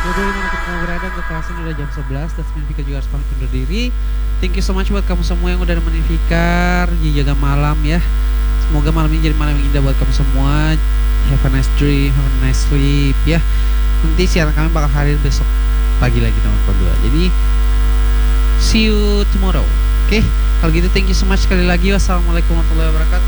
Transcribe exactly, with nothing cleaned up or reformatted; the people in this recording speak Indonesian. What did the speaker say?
Jadi dimanapun kamu berada, untuk kelas ini udah jam sebelas dan sebenarnya Vika juga harus pamit undur diri. Thank you so much buat kamu semua yang udah nemenin Vika di jaga malam ya. Semoga malam ini jadi malam yang indah buat kamu semua. Have a nice dream, have a nice sleep ya. Nanti siaran kami bakal hadir besok pagi lagi teman-teman berdua. Jadi see you tomorrow. Oke, okay? Kalau gitu thank you so much sekali lagi. Wassalamualaikum warahmatullahi wabarakatuh.